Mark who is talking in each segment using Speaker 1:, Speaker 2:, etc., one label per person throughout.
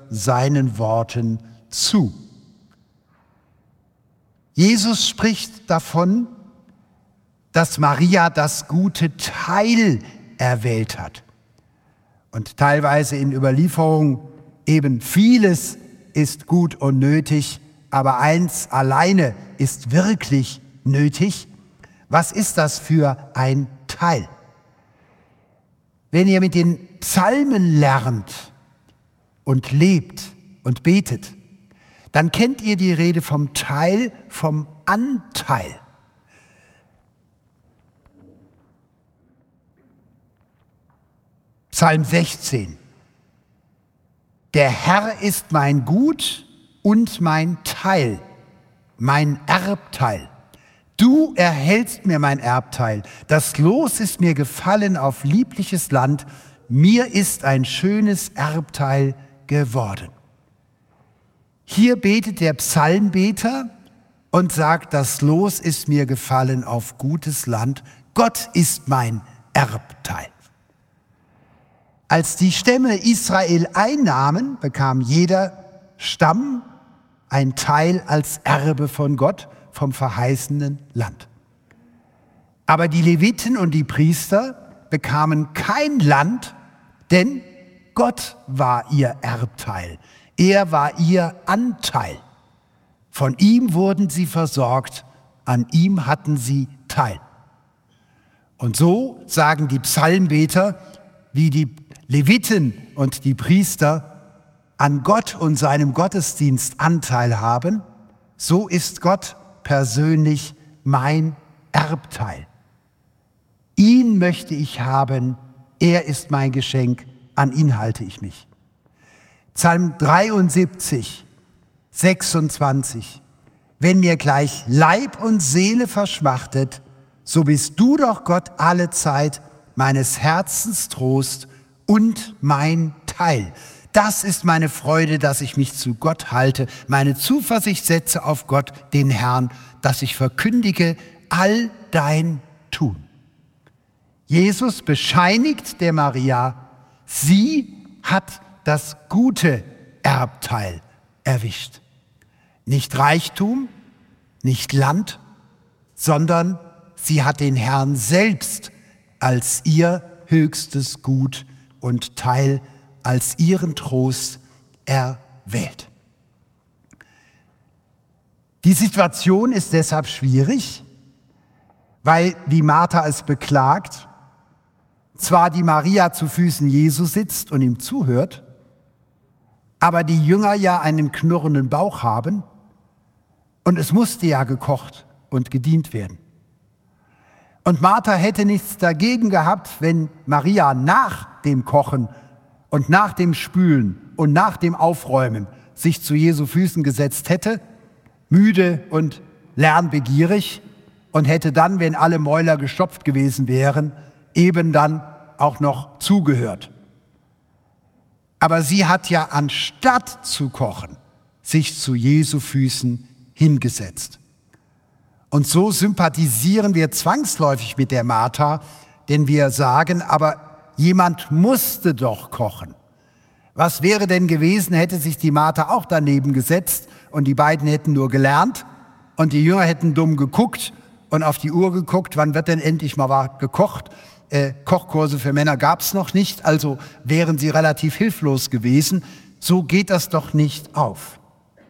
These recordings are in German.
Speaker 1: seinen Worten zu. Jesus spricht davon, dass Maria das gute Teil erwählt hat. Und teilweise in Überlieferungen eben vieles ist gut und nötig, aber eins alleine ist wirklich nötig. Was ist das für ein Teil? Wenn ihr mit den Psalmen lernt und lebt und betet, dann kennt ihr die Rede vom Teil, vom Anteil. Psalm 16. Der Herr ist mein Gut und mein Teil, mein Erbteil. Du erhältst mir mein Erbteil. Das Los ist mir gefallen auf liebliches Land. Mir ist ein schönes Erbteil geworden. Hier betet der Psalmbeter und sagt, das Los ist mir gefallen auf gutes Land. Gott ist mein Erbteil. Als die Stämme Israel einnahmen, bekam jeder Stamm ein Teil als Erbe von Gott vom verheißenen Land. Aber die Leviten und die Priester bekamen kein Land, denn Gott war ihr Erbteil. Er war ihr Anteil. Von ihm wurden sie versorgt, an ihm hatten sie teil. Und so sagen die Psalmbeter, wie die Leviten und die Priester an Gott und seinem Gottesdienst Anteil haben, so ist Gott persönlich mein Erbteil. Ihn möchte ich haben, er ist mein Geschenk, an ihn halte ich mich. Psalm 73, 26. Wenn mir gleich Leib und Seele verschmachtet, so bist du doch Gott alle Zeit meines Herzens Trost und mein Teil. Das ist meine Freude, dass ich mich zu Gott halte, meine Zuversicht setze auf Gott, den Herrn, dass ich verkündige all dein Tun. Jesus bescheinigt der Maria, sie hat das gute Erbteil erwischt. Nicht Reichtum, nicht Land, sondern sie hat den Herrn selbst als ihr höchstes Gut und Teil, als ihren Trost erwählt. Die Situation ist deshalb schwierig, weil, wie Martha es beklagt, zwar die Maria zu Füßen Jesu sitzt und ihm zuhört, aber die Jünger ja einen knurrenden Bauch haben und es musste ja gekocht und gedient werden. Und Martha hätte nichts dagegen gehabt, wenn Maria nach dem Kochen und nach dem Spülen und nach dem Aufräumen sich zu Jesu Füßen gesetzt hätte, müde und lernbegierig, und hätte dann, wenn alle Mäuler gestopft gewesen wären, eben dann auch noch zugehört. Aber sie hat ja anstatt zu kochen, sich zu Jesu Füßen hingesetzt. Und so sympathisieren wir zwangsläufig mit der Martha, denn wir sagen, aber jemand musste doch kochen. Was wäre denn gewesen, hätte sich die Martha auch daneben gesetzt und die beiden hätten nur gelernt und die Jünger hätten dumm geguckt und auf die Uhr geguckt, wann wird denn endlich mal gekocht? Kochkurse für Männer gab es noch nicht, also wären sie relativ hilflos gewesen. So geht das doch nicht auf.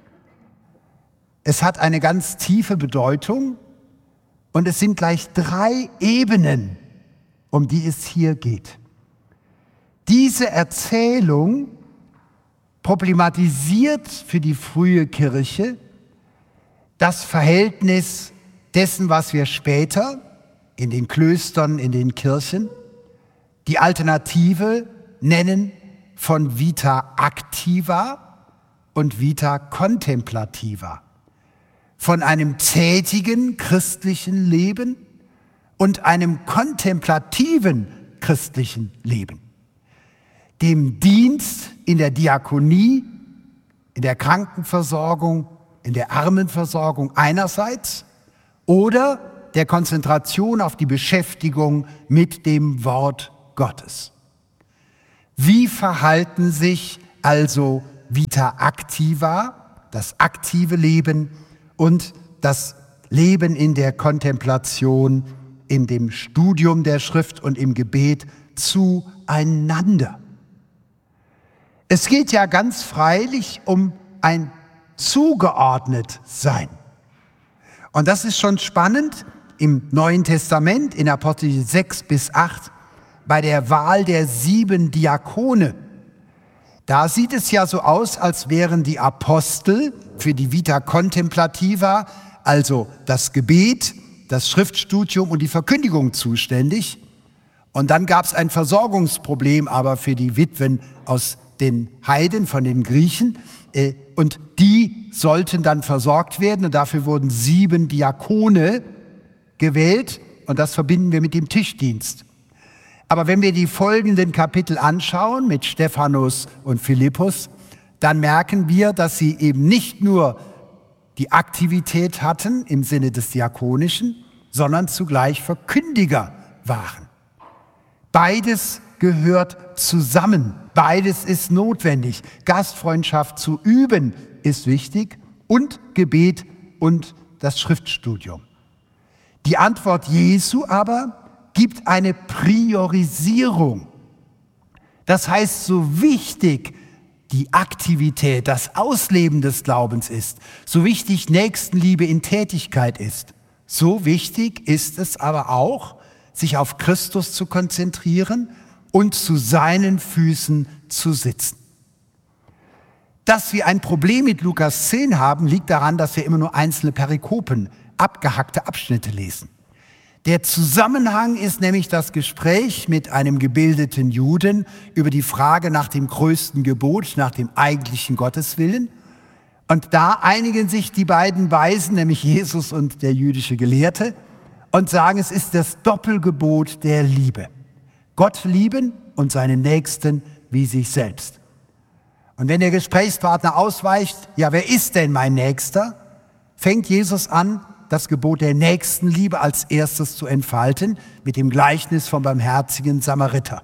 Speaker 1: Es hat eine ganz tiefe Bedeutung und es sind gleich 3 Ebenen, um die es hier geht. Diese Erzählung problematisiert für die frühe Kirche das Verhältnis dessen, was wir später in den Klöstern, in den Kirchen, die Alternative nennen von Vita activa und Vita contemplativa. Von einem tätigen christlichen Leben und einem kontemplativen christlichen Leben. Dem Dienst in der Diakonie, in der Krankenversorgung, in der Armenversorgung einerseits oder der Konzentration auf die Beschäftigung mit dem Wort Gottes. Wie verhalten sich also Vita activa, das aktive Leben, und das Leben in der Kontemplation, in dem Studium der Schrift und im Gebet zueinander. Es geht ja ganz freilich um ein zugeordnet Sein. Und das ist schon spannend im Neuen Testament, in Apostel 6 bis 8, bei der Wahl der 7 Diakone. Da sieht es ja so aus, als wären die Apostel für die Vita Contemplativa, also das Gebet, das Schriftstudium und die Verkündigung zuständig. Und dann gab es ein Versorgungsproblem aber für die Witwen aus den Heiden, von den Griechen. Und die sollten dann versorgt werden. Und dafür wurden 7 Diakone gewählt. Und das verbinden wir mit dem Tischdienst. Aber wenn wir die folgenden Kapitel anschauen mit Stephanus und Philippus, dann merken wir, dass sie eben nicht nur die Aktivität hatten im Sinne des Diakonischen, sondern zugleich Verkündiger waren. Beides gehört zusammen, beides ist notwendig. Gastfreundschaft zu üben ist wichtig und Gebet und das Schriftstudium. Die Antwort Jesu aber gibt eine Priorisierung. Das heißt, so wichtig die Aktivität, das Ausleben des Glaubens ist, so wichtig Nächstenliebe in Tätigkeit ist, so wichtig ist es aber auch, sich auf Christus zu konzentrieren und zu seinen Füßen zu sitzen. Dass wir ein Problem mit Lukas 10 haben, liegt daran, dass wir immer nur einzelne Perikopen, abgehackte Abschnitte lesen. Der Zusammenhang ist nämlich das Gespräch mit einem gebildeten Juden über die Frage nach dem größten Gebot, nach dem eigentlichen Gotteswillen. Und da einigen sich die beiden Weisen, nämlich Jesus und der jüdische Gelehrte, und sagen, es ist das Doppelgebot der Liebe. Gott lieben und seinen Nächsten wie sich selbst. Und wenn der Gesprächspartner ausweicht, ja, wer ist denn mein Nächster? Fängt Jesus an, das Gebot der Nächstenliebe als erstes zu entfalten, mit dem Gleichnis vom barmherzigen Samariter.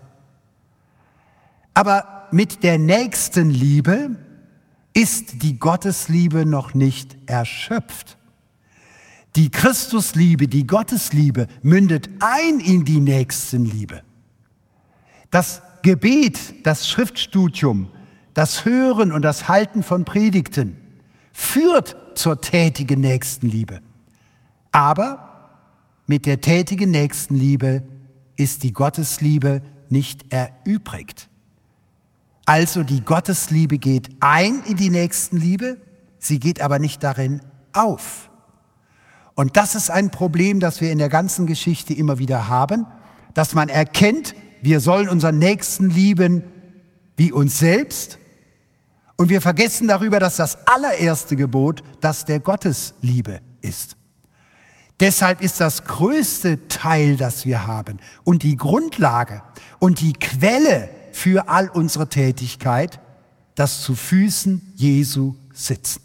Speaker 1: Aber mit der Nächstenliebe ist die Gottesliebe noch nicht erschöpft. Die Christusliebe, die Gottesliebe mündet ein in die Nächstenliebe. Das Gebet, das Schriftstudium, das Hören und das Halten von Predigten führt zur tätigen Nächstenliebe. Aber mit der tätigen Nächstenliebe ist die Gottesliebe nicht erübrigt. Also die Gottesliebe geht ein in die Nächstenliebe, sie geht aber nicht darin auf. Und das ist ein Problem, das wir in der ganzen Geschichte immer wieder haben, dass man erkennt, wir sollen unseren Nächsten lieben wie uns selbst. Und wir vergessen darüber, dass das allererste Gebot das der Gottesliebe ist. Deshalb ist das größte Teil, das wir haben und die Grundlage und die Quelle für all unsere Tätigkeit, das zu Füßen Jesu sitzen.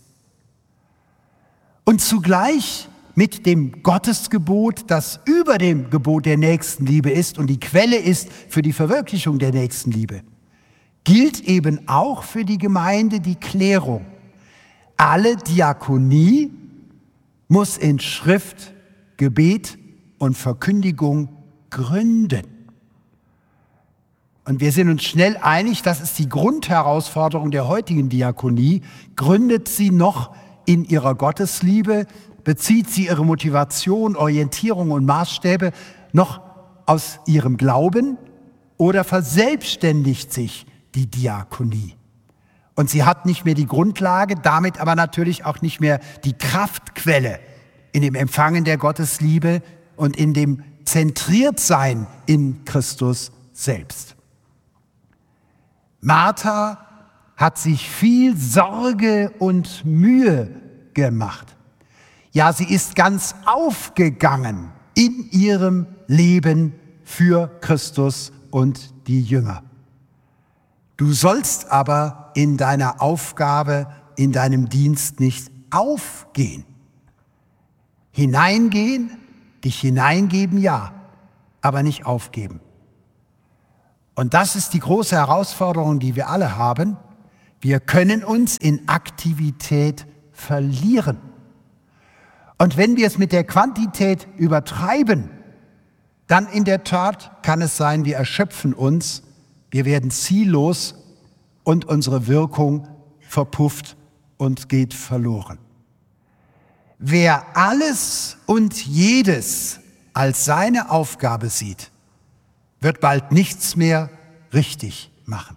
Speaker 1: Und zugleich mit dem Gottesgebot, das über dem Gebot der Nächstenliebe ist und die Quelle ist für die Verwirklichung der Nächstenliebe, gilt eben auch für die Gemeinde die Klärung. Alle Diakonie muss in Schrift, Gebet und Verkündigung gründen. Und wir sind uns schnell einig, das ist die Grundherausforderung der heutigen Diakonie. Gründet sie noch in ihrer Gottesliebe? Bezieht sie ihre Motivation, Orientierung und Maßstäbe noch aus ihrem Glauben? Oder verselbstständigt sich die Diakonie? Und sie hat nicht mehr die Grundlage, damit aber natürlich auch nicht mehr die Kraftquelle in dem Empfangen der Gottesliebe und in dem Zentriertsein in Christus selbst. Martha hat sich viel Sorge und Mühe gemacht. Ja, sie ist ganz aufgegangen in ihrem Leben für Christus und die Jünger. Du sollst aber in deiner Aufgabe, in deinem Dienst nicht aufgehen. Hineingehen, dich hineingeben, ja, aber nicht aufgeben. Und das ist die große Herausforderung, die wir alle haben. Wir können uns in Aktivität verlieren. Und wenn wir es mit der Quantität übertreiben, dann in der Tat kann es sein, wir erschöpfen uns, wir werden ziellos und unsere Wirkung verpufft und geht verloren. Wer alles und jedes als seine Aufgabe sieht, wird bald nichts mehr richtig machen.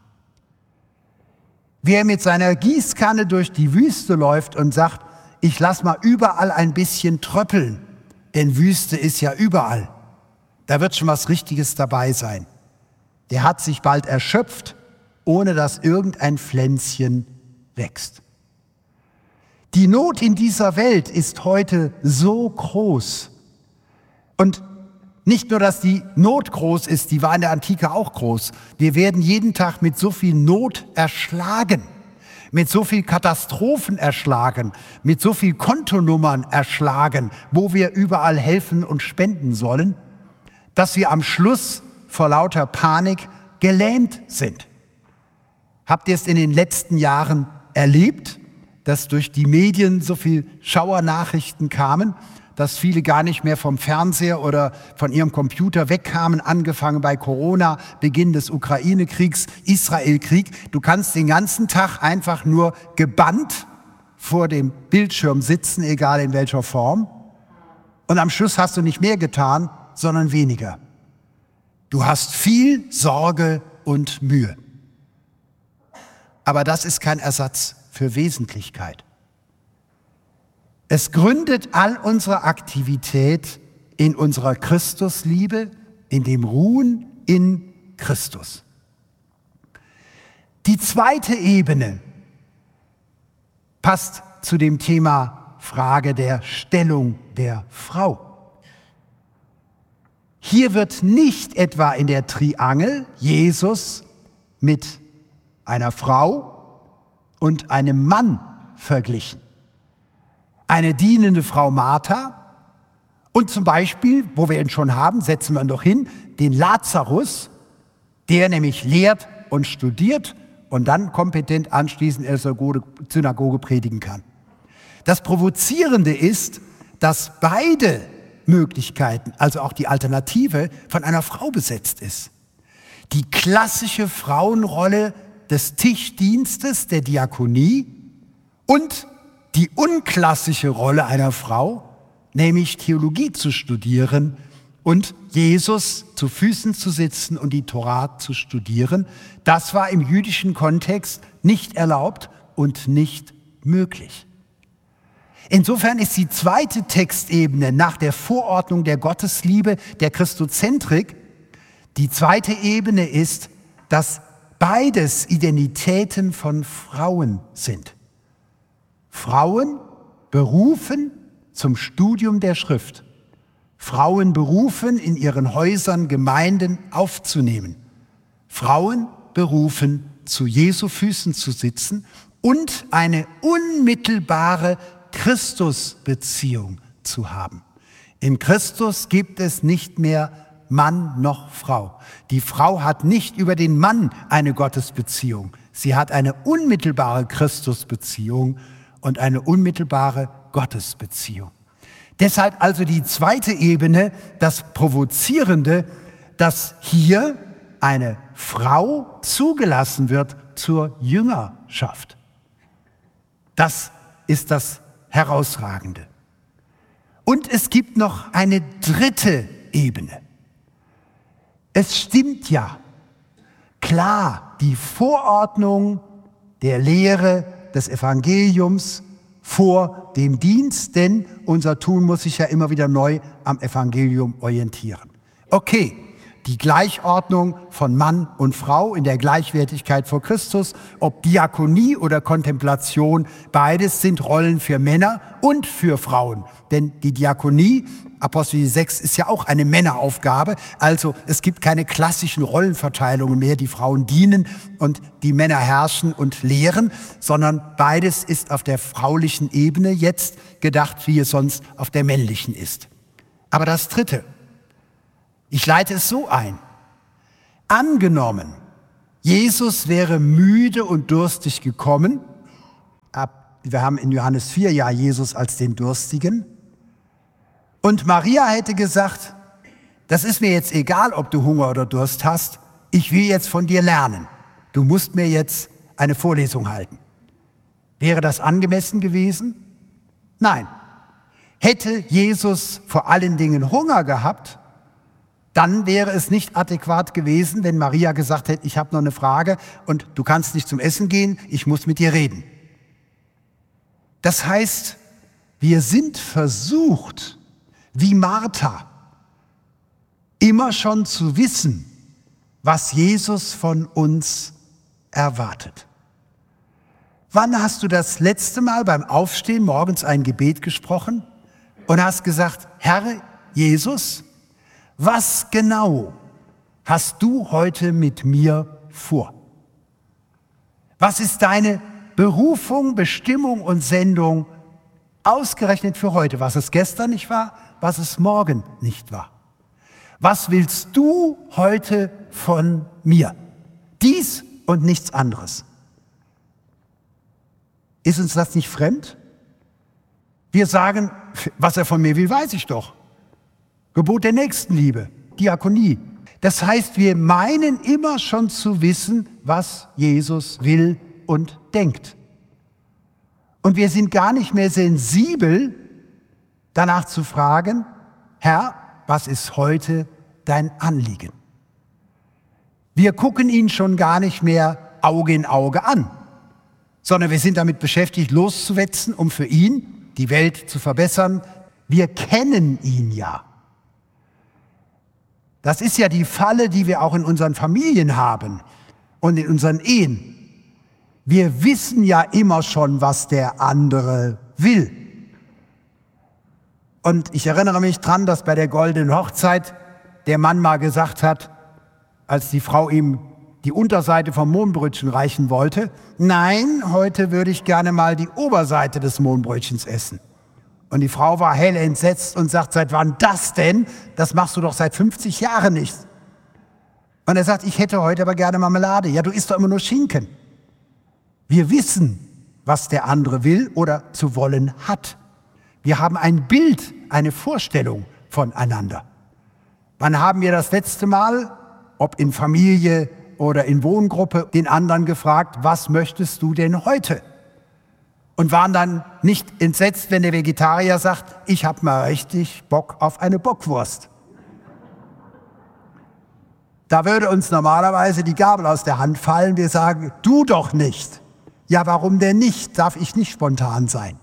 Speaker 1: Wer mit seiner Gießkanne durch die Wüste läuft und sagt, ich lass mal überall ein bisschen tröppeln, denn Wüste ist ja überall, da wird schon was Richtiges dabei sein. Der hat sich bald erschöpft, ohne dass irgendein Pflänzchen wächst. Die Not in dieser Welt ist heute so groß. Und nicht nur, dass die Not groß ist, die war in der Antike auch groß. Wir werden jeden Tag mit so viel Not erschlagen, mit so viel Katastrophen erschlagen, mit so viel Kontonummern erschlagen, wo wir überall helfen und spenden sollen, dass wir am Schluss vor lauter Panik gelähmt sind. Habt ihr es in den letzten Jahren erlebt, dass durch die Medien so viel Schauernachrichten kamen, dass viele gar nicht mehr vom Fernseher oder von ihrem Computer wegkamen, angefangen bei Corona, Beginn des Ukraine-Kriegs, Israel-Krieg. Du kannst den ganzen Tag einfach nur gebannt vor dem Bildschirm sitzen, egal in welcher Form. Und am Schluss hast du nicht mehr getan, sondern weniger. Du hast viel Sorge und Mühe. Aber das ist kein Ersatz für Wesentlichkeit. Es gründet all unsere Aktivität in unserer Christusliebe, in dem Ruhen in Christus. Die zweite Ebene passt zu dem Thema Frage der Stellung der Frau. Hier wird nicht etwa in der Triangel Jesus mit einer Frau und einem Mann verglichen. Eine dienende Frau Martha und zum Beispiel, wo wir ihn schon haben, setzen wir ihn doch hin, den Lazarus, der nämlich lehrt und studiert und dann kompetent anschließend in der Synagoge predigen kann. Das Provozierende ist, dass beide Möglichkeiten, also auch die Alternative, von einer Frau besetzt ist. Die klassische Frauenrolle des Tischdienstes, der Diakonie und die unklassische Rolle einer Frau, nämlich Theologie zu studieren und Jesus zu Füßen zu sitzen und die Tora zu studieren, das war im jüdischen Kontext nicht erlaubt und nicht möglich. Insofern ist die zweite Textebene nach der Vorordnung der Gottesliebe, der Christozentrik, die zweite Ebene ist, dass beides Identitäten von Frauen sind. Frauen berufen zum Studium der Schrift. Frauen berufen, in ihren Häusern Gemeinden aufzunehmen. Frauen berufen, zu Jesu Füßen zu sitzen und eine unmittelbare Christusbeziehung zu haben. In Christus gibt es nicht mehr Mann noch Frau. Die Frau hat nicht über den Mann eine Gottesbeziehung. Sie hat eine unmittelbare Christusbeziehung und eine unmittelbare Gottesbeziehung. Deshalb also die zweite Ebene, das Provozierende, dass hier eine Frau zugelassen wird zur Jüngerschaft. Das ist das Herausragende. Und es gibt noch eine dritte Ebene. Es stimmt ja, klar, die Vorordnung der Lehre des Evangeliums vor dem Dienst, denn unser Tun muss sich ja immer wieder neu am Evangelium orientieren. Okay, die Gleichordnung von Mann und Frau in der Gleichwertigkeit vor Christus, ob Diakonie oder Kontemplation, beides sind Rollen für Männer und für Frauen. Denn die Diakonie, Apostel 6, ist ja auch eine Männeraufgabe. Also es gibt keine klassischen Rollenverteilungen mehr, die Frauen dienen und die Männer herrschen und lehren, sondern beides ist auf der fraulichen Ebene jetzt gedacht, wie es sonst auf der männlichen ist. Aber das Dritte, ich leite es so ein. Angenommen, Jesus wäre müde und durstig gekommen. Wir haben in Johannes 4 ja Jesus als den Durstigen. Und Maria hätte gesagt, das ist mir jetzt egal, ob du Hunger oder Durst hast. Ich will jetzt von dir lernen. Du musst mir jetzt eine Vorlesung halten. Wäre das angemessen gewesen? Nein. Hätte Jesus vor allen Dingen Hunger gehabt, dann wäre es nicht adäquat gewesen, wenn Maria gesagt hätte, ich habe noch eine Frage und du kannst nicht zum Essen gehen, ich muss mit dir reden. Das heißt, wir sind versucht, wie Martha, immer schon zu wissen, was Jesus von uns erwartet. Wann hast du das letzte Mal beim Aufstehen morgens ein Gebet gesprochen und hast gesagt, Herr Jesus, was genau hast du heute mit mir vor? Was ist deine Berufung, Bestimmung und Sendung ausgerechnet für heute? Was es gestern nicht war, was es morgen nicht war? Was willst du heute von mir? Dies und nichts anderes. Ist uns das nicht fremd? Wir sagen, was er von mir will, weiß ich doch. Gebot der Nächstenliebe, Diakonie. Das heißt, wir meinen immer schon zu wissen, was Jesus will und denkt. Und wir sind gar nicht mehr sensibel, danach zu fragen, Herr, was ist heute dein Anliegen? Wir gucken ihn schon gar nicht mehr Auge in Auge an, sondern wir sind damit beschäftigt, loszuwetzen, um für ihn die Welt zu verbessern. Wir kennen ihn ja. Das ist ja die Falle, die wir auch in unseren Familien haben und in unseren Ehen. Wir wissen ja immer schon, was der andere will. Und ich erinnere mich dran, dass bei der goldenen Hochzeit der Mann mal gesagt hat, als die Frau ihm die Unterseite vom Mohnbrötchen reichen wollte, nein, heute würde ich gerne mal die Oberseite des Mohnbrötchens essen. Und die Frau war hell entsetzt und sagt, seit wann das denn? Das machst du doch seit 50 Jahren nicht. Und er sagt, ich hätte heute aber gerne Marmelade. Ja, du isst doch immer nur Schinken. Wir wissen, was der andere will oder zu wollen hat. Wir haben ein Bild, eine Vorstellung voneinander. Wann haben wir das letzte Mal, ob in Familie oder in Wohngruppe, den anderen gefragt, was möchtest du denn heute? Und waren dann nicht entsetzt, wenn der Vegetarier sagt, ich habe mal richtig Bock auf eine Bockwurst. Da würde uns normalerweise die Gabel aus der Hand fallen. Wir sagen, du doch nicht. Ja, warum denn nicht? Darf ich nicht spontan sein?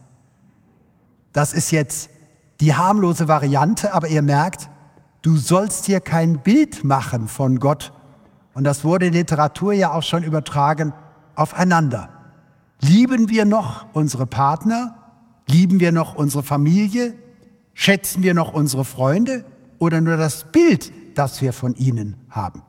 Speaker 1: Das ist jetzt die harmlose Variante, aber ihr merkt, du sollst hier kein Bild machen von Gott. Und das wurde in Literatur ja auch schon übertragen aufeinander. Lieben wir noch unsere Partner? Lieben wir noch unsere Familie? Schätzen wir noch unsere Freunde? Oder nur das Bild, das wir von ihnen haben?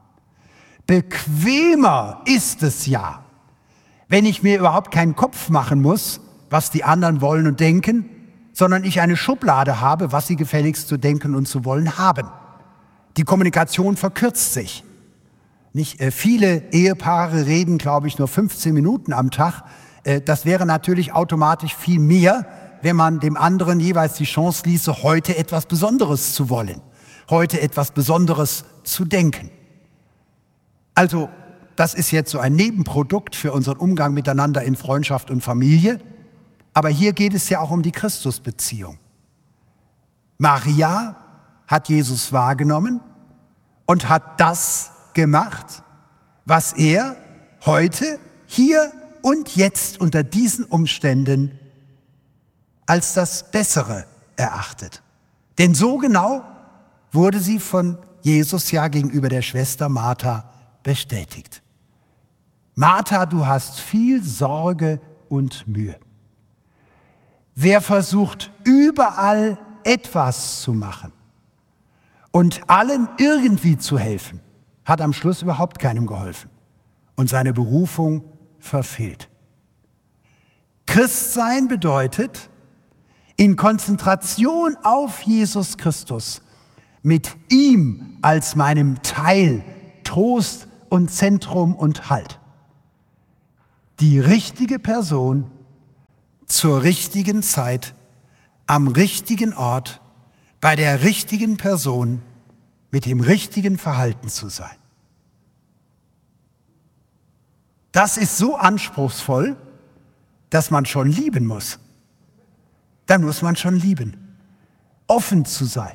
Speaker 1: Bequemer ist es ja, wenn ich mir überhaupt keinen Kopf machen muss, was die anderen wollen und denken, sondern ich eine Schublade habe, was sie gefälligst zu denken und zu wollen haben. Die Kommunikation verkürzt sich. Nicht viele Ehepaare reden, glaube ich, nur 15 Minuten am Tag. Das wäre natürlich automatisch viel mehr, wenn man dem anderen jeweils die Chance ließe, heute etwas Besonderes zu wollen, heute etwas Besonderes zu denken. Also, das ist jetzt so ein Nebenprodukt für unseren Umgang miteinander in Freundschaft und Familie. Aber hier geht es ja auch um die Christusbeziehung. Maria hat Jesus wahrgenommen und hat das gemacht, was er heute, hier und jetzt unter diesen Umständen als das Bessere erachtet. Denn so genau wurde sie von Jesus ja gegenüber der Schwester Martha bestätigt. Martha, du hast viel Sorge und Mühe. Wer versucht, überall etwas zu machen und allen irgendwie zu helfen, hat am Schluss überhaupt keinem geholfen und seine Berufung verfehlt. Christsein bedeutet, in Konzentration auf Jesus Christus, mit ihm als meinem Teil Trost und Zentrum und Halt. Die richtige Person zur richtigen Zeit, am richtigen Ort, bei der richtigen Person, mit dem richtigen Verhalten zu sein. Das ist so anspruchsvoll, dass man schon lieben muss. Dann muss man schon lieben. Offen zu sein.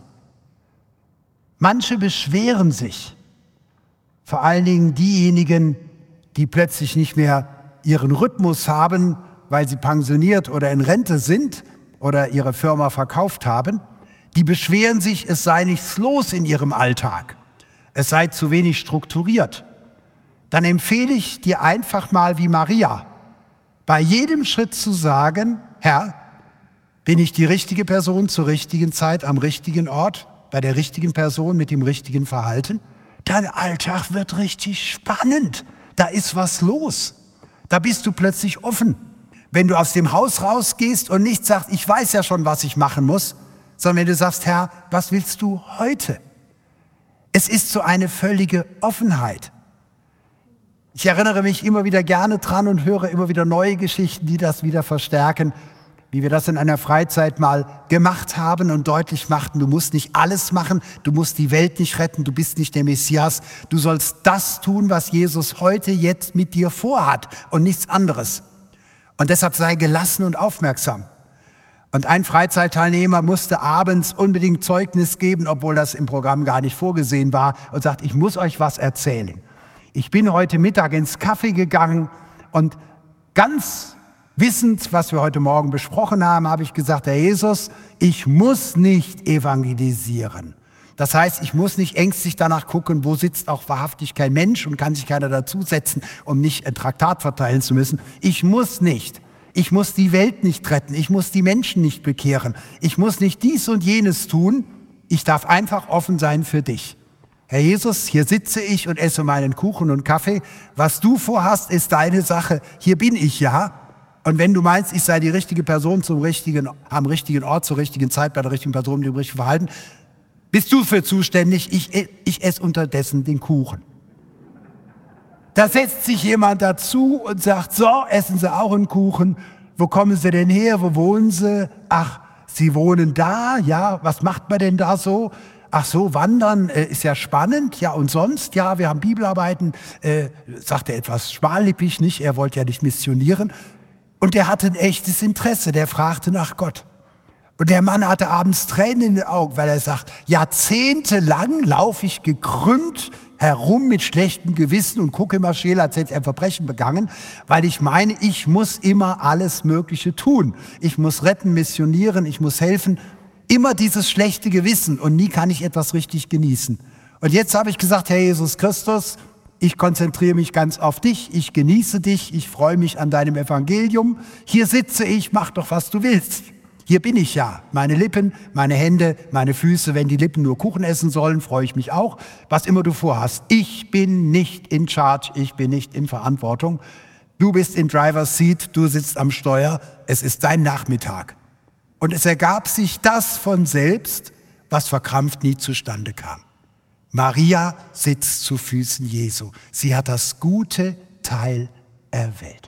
Speaker 1: Manche beschweren sich, vor allen Dingen diejenigen, die plötzlich nicht mehr ihren Rhythmus haben, weil sie pensioniert oder in Rente sind oder ihre Firma verkauft haben, die beschweren sich, es sei nichts los in ihrem Alltag, es sei zu wenig strukturiert. Dann empfehle ich dir einfach mal wie Maria, bei jedem Schritt zu sagen, Herr, bin ich die richtige Person zur richtigen Zeit, am richtigen Ort, bei der richtigen Person mit dem richtigen Verhalten? Dein Alltag wird richtig spannend. Da ist was los. Da bist du plötzlich offen. Wenn du aus dem Haus rausgehst und nicht sagst, ich weiß ja schon, was ich machen muss, sondern wenn du sagst, Herr, was willst du heute? Es ist so eine völlige Offenheit. Ich erinnere mich immer wieder gerne dran und höre immer wieder neue Geschichten, die das wieder verstärken, wie wir das in einer Freizeit mal gemacht haben und deutlich machten, du musst nicht alles machen, du musst die Welt nicht retten, du bist nicht der Messias, du sollst das tun, was Jesus heute jetzt mit dir vorhat und nichts anderes. Und deshalb sei gelassen und aufmerksam. Und ein Freizeitteilnehmer musste abends unbedingt Zeugnis geben, obwohl das im Programm gar nicht vorgesehen war, und sagt, ich muss euch was erzählen. Ich bin heute Mittag ins Café gegangen und ganz wissend, was wir heute Morgen besprochen haben, habe ich gesagt, Herr Jesus, ich muss nicht evangelisieren. Das heißt, ich muss nicht ängstlich danach gucken, wo sitzt auch wahrhaftig kein Mensch und kann sich keiner dazusetzen, um nicht ein Traktat verteilen zu müssen. Ich muss nicht. Ich muss die Welt nicht retten. Ich muss die Menschen nicht bekehren. Ich muss nicht dies und jenes tun. Ich darf einfach offen sein für dich. Herr Jesus, hier sitze ich und esse meinen Kuchen und Kaffee. Was du vorhast, ist deine Sache. Hier bin ich ja. Und wenn du meinst, ich sei die richtige Person am richtigen Ort, zur richtigen Zeit, bei der richtigen Person, mit dem richtigen Verhalten, bist du für zuständig. Ich esse unterdessen den Kuchen. Da setzt sich jemand dazu und sagt, so, essen Sie auch einen Kuchen. Wo kommen Sie denn her? Wo wohnen Sie? Ach, Sie wohnen da? Ja, was macht man denn da so? Ach so, wandern ist ja spannend. Ja, und sonst? Ja, wir haben Bibelarbeiten. Sagt er etwas schmallippig, nicht? Er wollte ja nicht missionieren. Und der hatte ein echtes Interesse. Der fragte nach Gott. Und der Mann hatte abends Tränen in den Augen, weil er sagt, jahrzehntelang laufe ich gekrümmt herum mit schlechtem Gewissen und gucke immer scheel, als hätte er ein Verbrechen begangen, weil ich meine, ich muss immer alles Mögliche tun. Ich muss retten, missionieren, ich muss helfen. Immer dieses schlechte Gewissen und nie kann ich etwas richtig genießen. Und jetzt habe ich gesagt, Herr Jesus Christus, ich konzentriere mich ganz auf dich, ich genieße dich, ich freue mich an deinem Evangelium. Hier sitze ich, mach doch, was du willst. Hier bin ich ja. Meine Lippen, meine Hände, meine Füße, wenn die Lippen nur Kuchen essen sollen, freue ich mich auch. Was immer du vorhast. Ich bin nicht in charge, ich bin nicht in Verantwortung. Du bist im Driver's Seat, du sitzt am Steuer, es ist dein Nachmittag. Und es ergab sich das von selbst, was verkrampft nie zustande kam. Maria sitzt zu Füßen Jesu. Sie hat das gute Teil erwählt.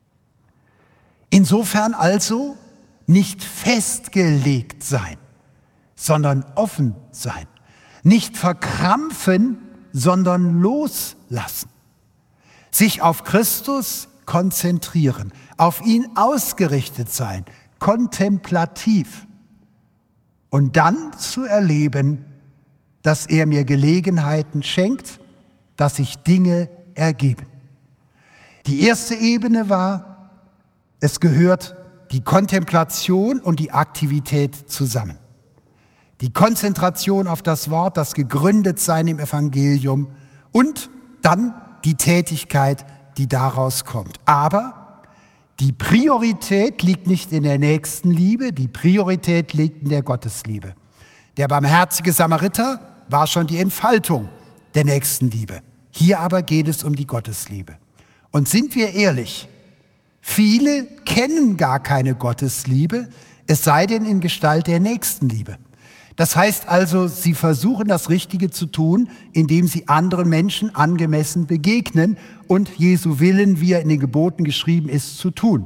Speaker 1: Insofern also nicht festgelegt sein, sondern offen sein. Nicht verkrampfen, sondern loslassen. Sich auf Christus konzentrieren, auf ihn ausgerichtet sein, kontemplativ. Und dann zu erleben, dass er mir Gelegenheiten schenkt, dass sich Dinge ergeben. Die erste Ebene war, es gehört die Kontemplation und die Aktivität zusammen. Die Konzentration auf das Wort, das Gegründetsein im Evangelium und dann die Tätigkeit, die daraus kommt. Aber die Priorität liegt nicht in der Nächstenliebe, die Priorität liegt in der Gottesliebe. Der barmherzige Samariter war schon die Entfaltung der Nächstenliebe. Hier aber geht es um die Gottesliebe. Und sind wir ehrlich, viele kennen gar keine Gottesliebe, es sei denn in Gestalt der Nächstenliebe. Das heißt also, sie versuchen das Richtige zu tun, indem sie anderen Menschen angemessen begegnen und Jesu Willen, wie er in den Geboten geschrieben ist, zu tun.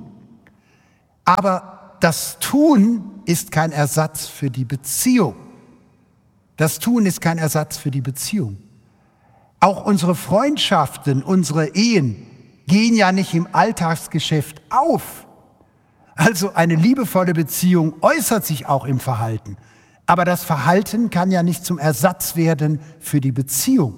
Speaker 1: Aber das Tun ist kein Ersatz für die Beziehung. Das Tun ist kein Ersatz für die Beziehung. Auch unsere Freundschaften, unsere Ehen gehen ja nicht im Alltagsgeschäft auf. Also eine liebevolle Beziehung äußert sich auch im Verhalten. Aber das Verhalten kann ja nicht zum Ersatz werden für die Beziehung.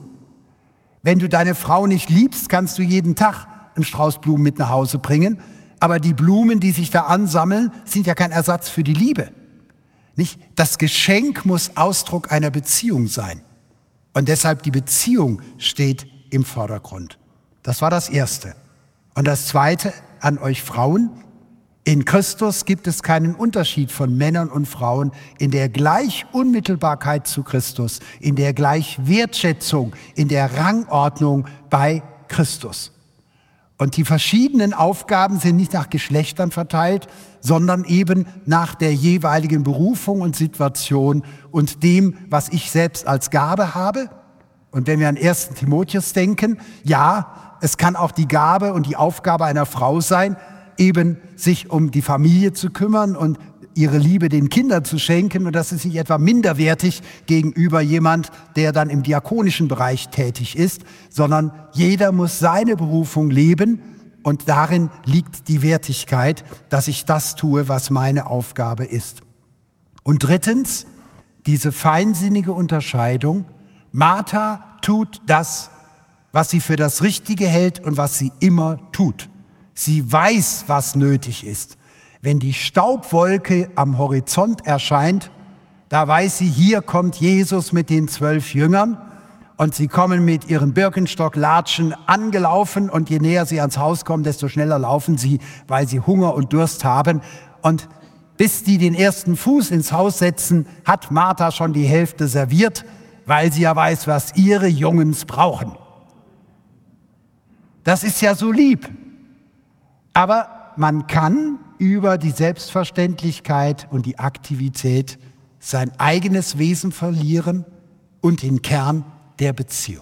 Speaker 1: Wenn du deine Frau nicht liebst, kannst du jeden Tag einen Strauß Blumen mit nach Hause bringen. Aber die Blumen, die sich da ansammeln, sind ja kein Ersatz für die Liebe. Nicht? Das Geschenk muss Ausdruck einer Beziehung sein. Und deshalb die Beziehung steht im Vordergrund. Das war das Erste. Und das Zweite an euch Frauen: In Christus gibt es keinen Unterschied von Männern und Frauen in der Gleichunmittelbarkeit zu Christus, in der Gleichwertschätzung, in der Rangordnung bei Christus. Und die verschiedenen Aufgaben sind nicht nach Geschlechtern verteilt, sondern eben nach der jeweiligen Berufung und Situation und dem, was ich selbst als Gabe habe. Und wenn wir an 1. Timotheus denken, ja, es kann auch die Gabe und die Aufgabe einer Frau sein, eben sich um die Familie zu kümmern und ihre Liebe den Kindern zu schenken, und das ist nicht etwa minderwertig gegenüber jemand, der dann im diakonischen Bereich tätig ist, sondern jeder muss seine Berufung leben, und darin liegt die Wertigkeit, dass ich das tue, was meine Aufgabe ist. Und drittens, diese feinsinnige Unterscheidung: Martha tut das, was sie für das Richtige hält und was sie immer tut. Sie weiß, was nötig ist. Wenn die Staubwolke am Horizont erscheint, da weiß sie, hier kommt Jesus mit den 12 Jüngern, und sie kommen mit ihren Birkenstocklatschen angelaufen, und je näher sie ans Haus kommen, desto schneller laufen sie, weil sie Hunger und Durst haben. Und bis die den ersten Fuß ins Haus setzen, hat Martha schon die Hälfte serviert, weil sie ja weiß, was ihre Jungens brauchen. Das ist ja so lieb. Aber man kann über die Selbstverständlichkeit und die Aktivität sein eigenes Wesen verlieren und den Kern der Beziehung.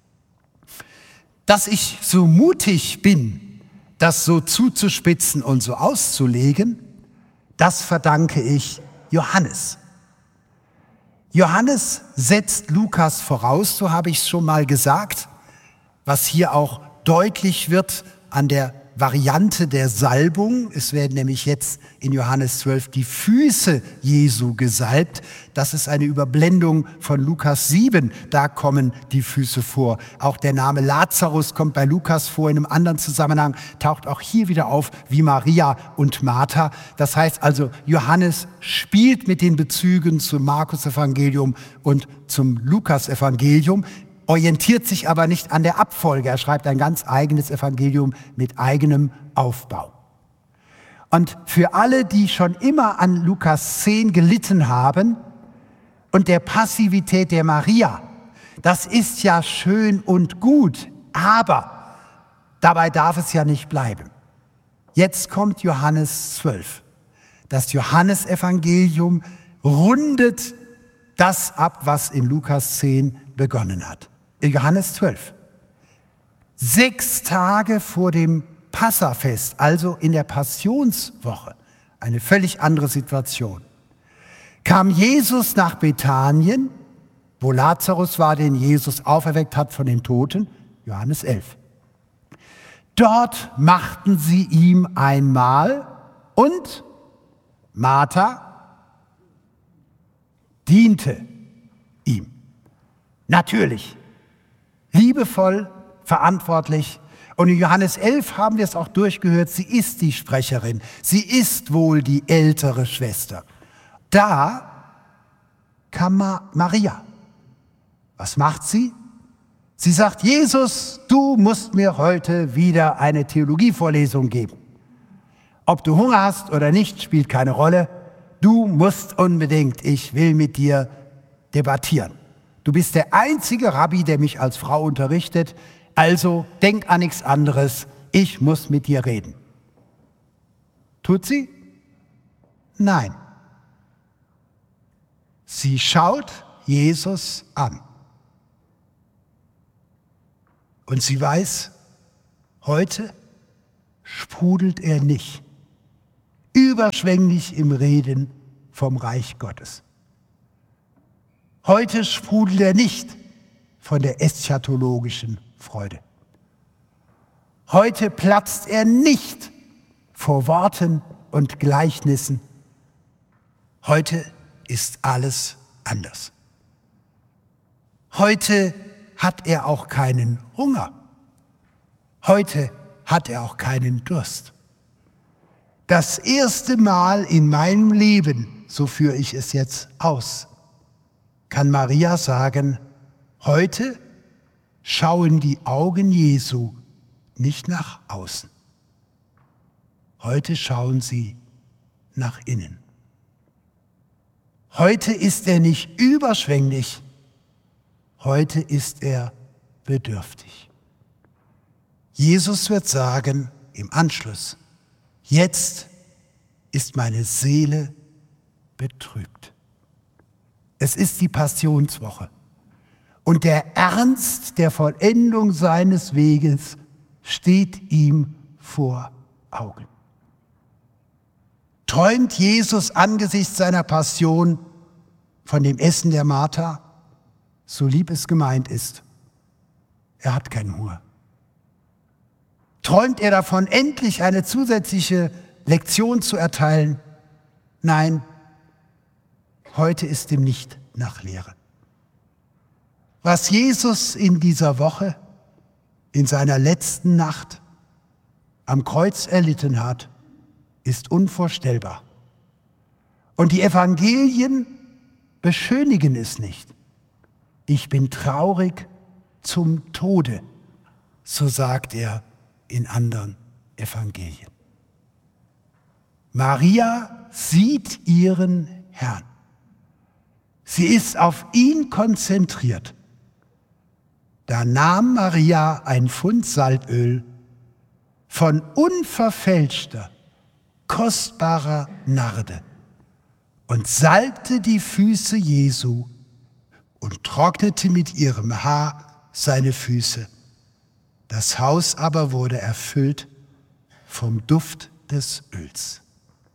Speaker 1: Dass ich so mutig bin, das so zuzuspitzen und so auszulegen, das verdanke ich Johannes. Johannes setzt Lukas voraus, so habe ich es schon mal gesagt, was hier auch deutlich wird an der Variante der Salbung. Es werden nämlich jetzt in Johannes 12 die Füße Jesu gesalbt. Das ist eine Überblendung von Lukas 7. Da kommen die Füße vor. Auch der Name Lazarus kommt bei Lukas vor. In einem anderen Zusammenhang taucht auch hier wieder auf, wie Maria und Martha. Das heißt also, Johannes spielt mit den Bezügen zum Markus-Evangelium und zum Lukas-Evangelium, orientiert sich aber nicht an der Abfolge. Er schreibt ein ganz eigenes Evangelium mit eigenem Aufbau. Und für alle, die schon immer an Lukas 10 gelitten haben und der Passivität der Maria, das ist ja schön und gut, aber dabei darf es ja nicht bleiben. Jetzt kommt Johannes 12. Das Johannesevangelium rundet das ab, was in Lukas 10 begonnen hat. Johannes 12. 6 Tage vor dem Passafest, also in der Passionswoche, eine völlig andere Situation, kam Jesus nach Bethanien, wo Lazarus war, den Jesus auferweckt hat von den Toten, Johannes 11. Dort machten sie ihm ein Mahl, und Martha diente ihm. Natürlich, liebevoll, verantwortlich. Und in Johannes 11 haben wir es auch durchgehört, sie ist die Sprecherin, sie ist wohl die ältere Schwester. Da kam Maria. Was macht sie? Sie sagt: Jesus, du musst mir heute wieder eine Theologievorlesung geben. Ob du Hunger hast oder nicht, spielt keine Rolle. Du musst unbedingt, ich will mit dir debattieren. Du bist der einzige Rabbi, der mich als Frau unterrichtet, also denk an nichts anderes, ich muss mit dir reden. Tut sie? Nein. Sie schaut Jesus an. Und sie weiß, heute sprudelt er nicht überschwänglich im Reden vom Reich Gottes. Heute sprudelt er nicht von der eschatologischen Freude. Heute platzt er nicht vor Worten und Gleichnissen. Heute ist alles anders. Heute hat er auch keinen Hunger. Heute hat er auch keinen Durst. Das erste Mal in meinem Leben, so führe ich es jetzt aus, kann Maria sagen, heute schauen die Augen Jesu nicht nach außen. Heute schauen sie nach innen. Heute ist er nicht überschwänglich, heute ist er bedürftig. Jesus wird sagen im Anschluss, jetzt ist meine Seele betrübt. Es ist die Passionswoche und der Ernst der Vollendung seines Weges steht ihm vor Augen. Träumt Jesus angesichts seiner Passion von dem Essen der Martha, so lieb es gemeint ist? Er hat keinen Hunger. Träumt er davon, endlich eine zusätzliche Lektion zu erteilen? Nein, heute ist ihm nicht nach Lehre. Was Jesus in dieser Woche, in seiner letzten Nacht am Kreuz erlitten hat, ist unvorstellbar. Und die Evangelien beschönigen es nicht. Ich bin traurig zum Tode, so sagt er in anderen Evangelien. Maria sieht ihren Herrn. Sie ist auf ihn konzentriert. Da nahm Maria ein Pfund Salböl von unverfälschter, kostbarer Narde und salbte die Füße Jesu und trocknete mit ihrem Haar seine Füße. Das Haus aber wurde erfüllt vom Duft des Öls.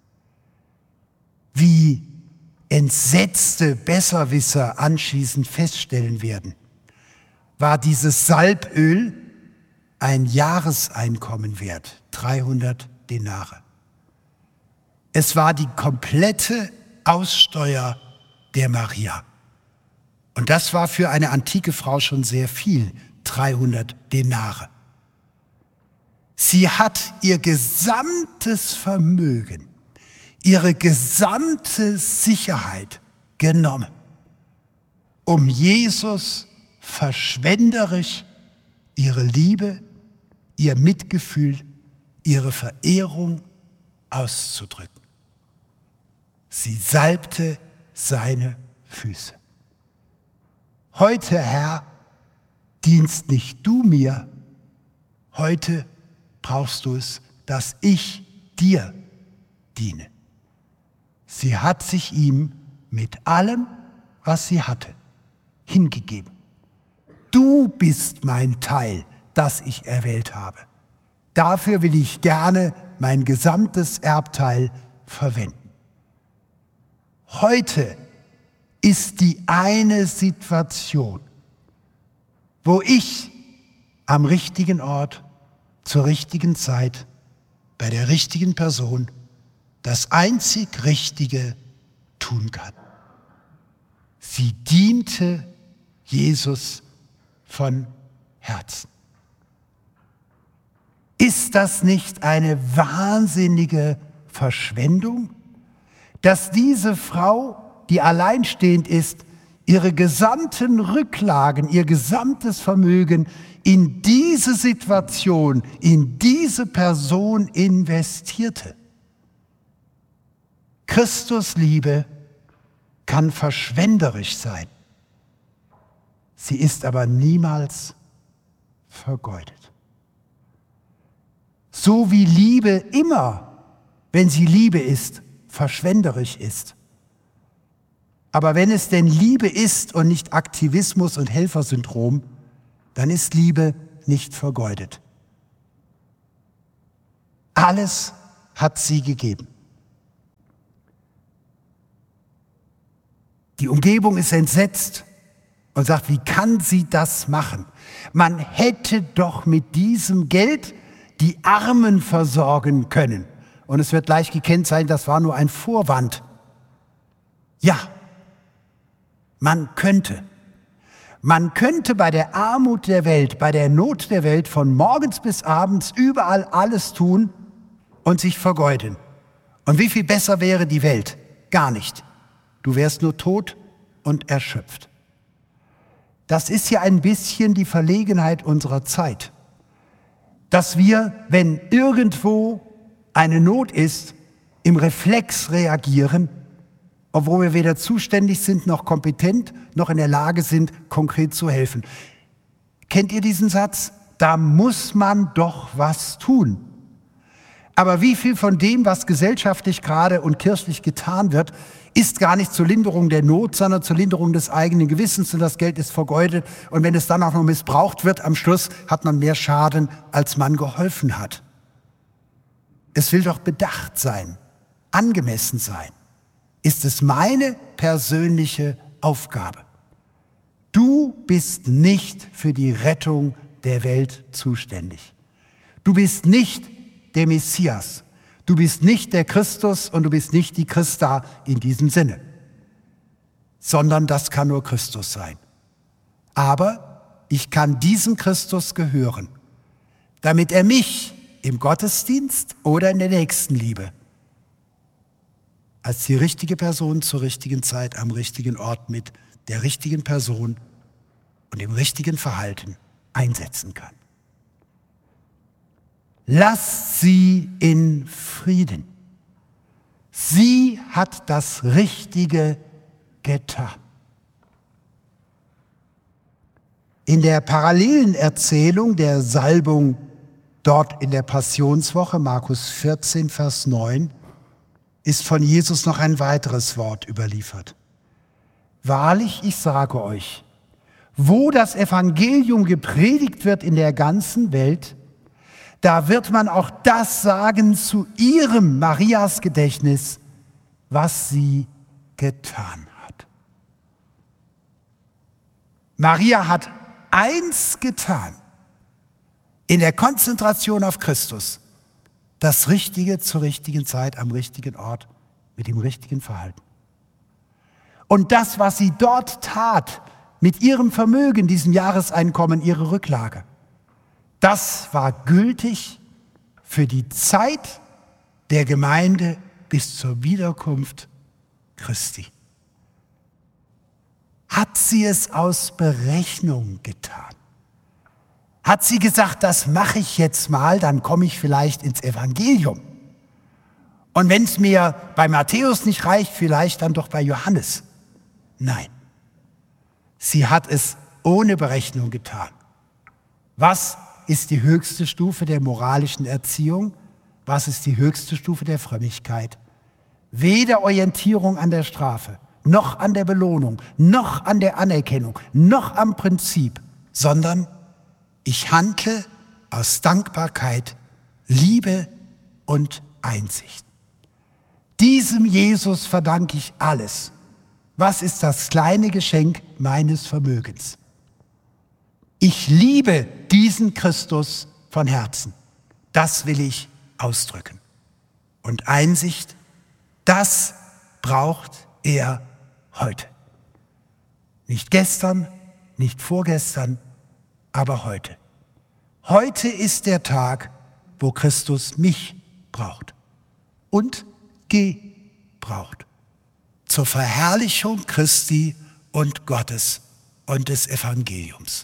Speaker 1: Wie entsetzte Besserwisser anschließend feststellen werden, war dieses Salböl ein Jahreseinkommen wert, 300 Denare. Es war die komplette Aussteuer der Maria. Und das war für eine antike Frau schon sehr viel, 300 Denare. Sie hat ihr gesamtes Vermögen, ihre gesamte Sicherheit genommen, um Jesus verschwenderisch ihre Liebe, ihr Mitgefühl, ihre Verehrung auszudrücken. Sie salbte seine Füße. Heute, Herr, dienst nicht du mir, heute brauchst du es, dass ich dir diene. Sie hat sich ihm mit allem, was sie hatte, hingegeben. Du bist mein Teil, das ich erwählt habe. Dafür will ich gerne mein gesamtes Erbteil verwenden. Heute ist die eine Situation, wo ich am richtigen Ort, zur richtigen Zeit, bei der richtigen Person das einzig Richtige tun kann. Sie diente Jesus von Herzen. Ist das nicht eine wahnsinnige Verschwendung, dass diese Frau, die alleinstehend ist, ihre gesamten Rücklagen, ihr gesamtes Vermögen in diese Situation, in diese Person investierte? Christus Liebe kann verschwenderisch sein. Sie ist aber niemals vergeudet. So wie Liebe immer, wenn sie Liebe ist, verschwenderisch ist. Aber wenn es denn Liebe ist und nicht Aktivismus und Helfersyndrom, dann ist Liebe nicht vergeudet. Alles hat sie gegeben. Die Umgebung ist entsetzt und sagt, wie kann sie das machen? Man hätte doch mit diesem Geld die Armen versorgen können. Und es wird gleich gekennzeichnet, das war nur ein Vorwand. Ja, man könnte. Man könnte bei der Armut der Welt, bei der Not der Welt von morgens bis abends überall alles tun und sich vergeuden. Und wie viel besser wäre die Welt? Gar nicht. Du wärst nur tot und erschöpft. Das ist ja ein bisschen die Verlegenheit unserer Zeit, dass wir, wenn irgendwo eine Not ist, im Reflex reagieren, obwohl wir weder zuständig sind, noch kompetent, noch in der Lage sind, konkret zu helfen. Kennt ihr diesen Satz? Da muss man doch was tun. Aber wie viel von dem, was gesellschaftlich gerade und kirchlich getan wird, ist gar nicht zur Linderung der Not, sondern zur Linderung des eigenen Gewissens, und das Geld ist vergeudet. Und wenn es dann auch noch missbraucht wird, am Schluss hat man mehr Schaden, als man geholfen hat. Es will doch bedacht sein, angemessen sein. Ist es meine persönliche Aufgabe. Du bist nicht für die Rettung der Welt zuständig. Du bist nicht der Messias. Du bist nicht der Christus und du bist nicht die Christa in diesem Sinne, sondern das kann nur Christus sein. Aber ich kann diesem Christus gehören, damit er mich im Gottesdienst oder in der Nächstenliebe als die richtige Person zur richtigen Zeit am richtigen Ort mit der richtigen Person und dem richtigen Verhalten einsetzen kann. Lasst sie in Frieden. Sie hat das Richtige getan. In der parallelen Erzählung der Salbung dort in der Passionswoche, Markus 14, Vers 9, ist von Jesus noch ein weiteres Wort überliefert. Wahrlich, ich sage euch, wo das Evangelium gepredigt wird in der ganzen Welt, da wird man auch das sagen zu ihrem, Marias Gedächtnis, was sie getan hat. Maria hat eins getan, in der Konzentration auf Christus, das Richtige zur richtigen Zeit, am richtigen Ort, mit dem richtigen Verhalten. Und das, was sie dort tat, mit ihrem Vermögen, diesem Jahreseinkommen, ihre Rücklage, das war gültig für die Zeit der Gemeinde bis zur Wiederkunft Christi. Hat sie es aus Berechnung getan? Hat sie gesagt, das mache ich jetzt mal, dann komme ich vielleicht ins Evangelium. Und wenn es mir bei Matthäus nicht reicht, vielleicht dann doch bei Johannes. Nein, sie hat es ohne Berechnung getan. Was ist die höchste Stufe der moralischen Erziehung? Was ist die höchste Stufe der Frömmigkeit? Weder Orientierung an der Strafe, noch an der Belohnung, noch an der Anerkennung, noch am Prinzip, sondern ich handle aus Dankbarkeit, Liebe und Einsicht. Diesem Jesus verdanke ich alles. Was ist das kleine Geschenk meines Vermögens? Ich liebe diesen Christus von Herzen. Das will ich ausdrücken. Und Einsicht, das braucht er heute. Nicht gestern, nicht vorgestern, aber heute. Heute ist der Tag, wo Christus mich braucht und gebraucht. Zur Verherrlichung Christi und Gottes und des Evangeliums.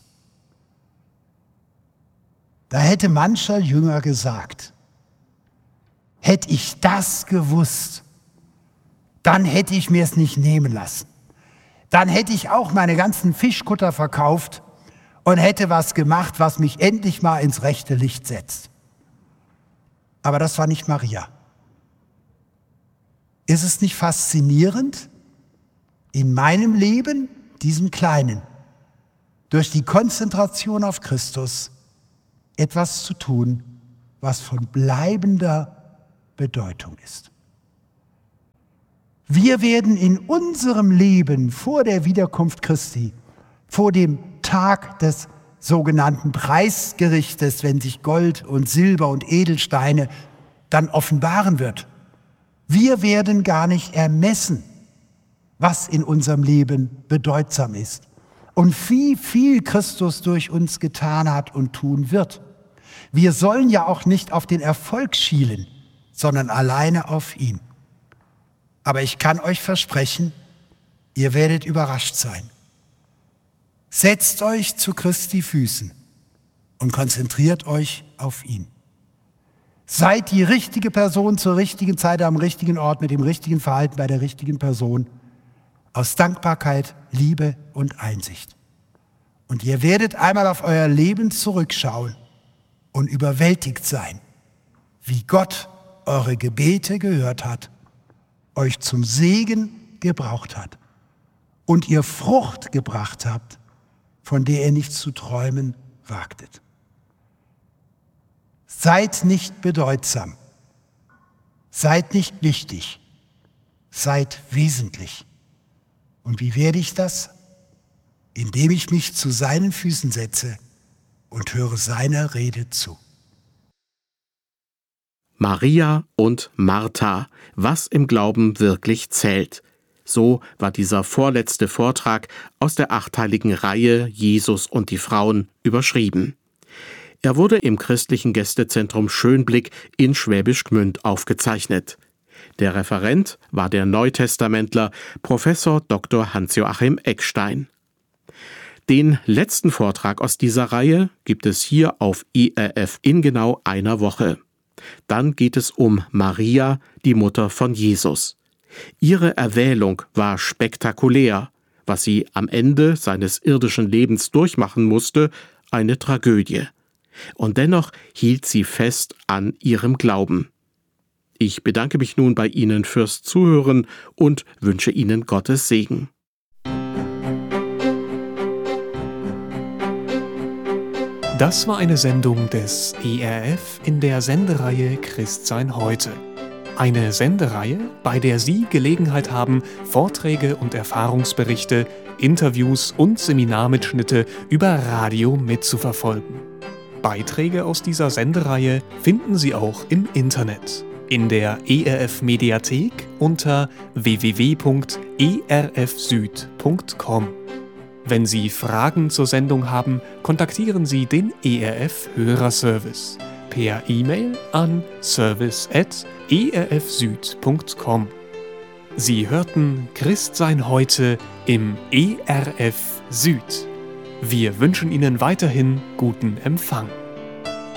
Speaker 1: Da hätte mancher Jünger gesagt, hätte ich das gewusst, dann hätte ich mir es nicht nehmen lassen. Dann hätte ich auch meine ganzen Fischkutter verkauft und hätte was gemacht, was mich endlich mal ins rechte Licht setzt. Aber das war nicht Maria. Ist es nicht faszinierend, in meinem Leben, diesem Kleinen, durch die Konzentration auf Christus etwas zu tun, was von bleibender Bedeutung ist. Wir werden in unserem Leben vor der Wiederkunft Christi, vor dem Tag des sogenannten Preisgerichtes, wenn sich Gold und Silber und Edelsteine dann offenbaren wird, wir werden gar nicht ermessen, was in unserem Leben bedeutsam ist und wie viel Christus durch uns getan hat und tun wird. Wir sollen ja auch nicht auf den Erfolg schielen, sondern alleine auf ihn. Aber ich kann euch versprechen, ihr werdet überrascht sein. Setzt euch zu Christi Füßen und konzentriert euch auf ihn. Seid die richtige Person zur richtigen Zeit am richtigen Ort mit dem richtigen Verhalten bei der richtigen Person aus Dankbarkeit, Liebe und Einsicht. Und ihr werdet einmal auf euer Leben zurückschauen und überwältigt sein, wie Gott eure Gebete gehört hat, euch zum Segen gebraucht hat und ihr Frucht gebracht habt, von der ihr nicht zu träumen wagtet. Seid nicht bedeutsam, seid nicht wichtig, seid wesentlich. Und wie werde ich das? Indem ich mich zu seinen Füßen setze und höre seiner Rede zu.
Speaker 2: Maria und Martha, was im Glauben wirklich zählt. So war dieser vorletzte Vortrag aus der 8-teiligen Reihe Jesus und die Frauen überschrieben. Er wurde im christlichen Gästezentrum Schönblick in Schwäbisch Gmünd aufgezeichnet. Der Referent war der Neutestamentler Professor Dr. Hans-Joachim Eckstein. Den letzten Vortrag aus dieser Reihe gibt es hier auf ERF in genau einer Woche. Dann geht es um Maria, die Mutter von Jesus. Ihre Erwählung war spektakulär, was sie am Ende seines irdischen Lebens durchmachen musste, eine Tragödie. Und dennoch hielt sie fest an ihrem Glauben. Ich bedanke mich nun bei Ihnen fürs Zuhören und wünsche Ihnen Gottes Segen.
Speaker 3: Das war eine Sendung des ERF in der Sendereihe Christsein heute. Eine Sendereihe, bei der Sie Gelegenheit haben, Vorträge und Erfahrungsberichte, Interviews und Seminarmitschnitte über Radio mitzuverfolgen. Beiträge aus dieser Sendereihe finden Sie auch im Internet, in der ERF-Mediathek unter www.erfsüd.com. Wenn Sie Fragen zur Sendung haben, kontaktieren Sie den ERF-Hörerservice per E-Mail an service@erfsüd.com. Sie hörten Christsein heute im ERF Süd. Wir wünschen Ihnen weiterhin guten Empfang.